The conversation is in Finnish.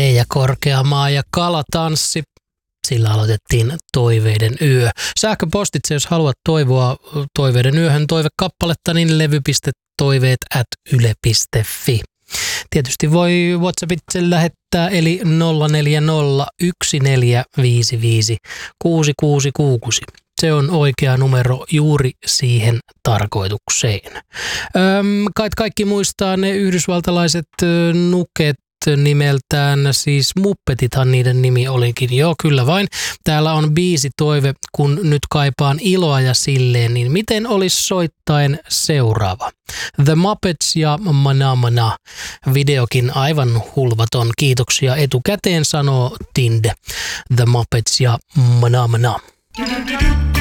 Teija Korkeamaa ja Kalatanssi. Sillä aloitettiin Toiveiden yö. Sähköpostitse, jos haluat toivoa Toiveiden yöhön toivekappaletta, niin levy.toiveet@yle.fi. Tietysti voi WhatsAppitse lähettää, eli 0401455666. Se on oikea numero juuri siihen tarkoitukseen. Kai kaikki muistaa ne yhdysvaltalaiset nuket nimeltään, siis Muppetithan niiden nimi olikin. Joo, kyllä vain. Täällä on biisitoive, kun nyt kaipaan iloa ja silleen, niin miten olisi soittaen seuraava? The Muppets ja Mana Mana. Videokin aivan hulvaton. Kiitoksia etukäteen, sanoo Tinde. The Muppets ja Mana Mana.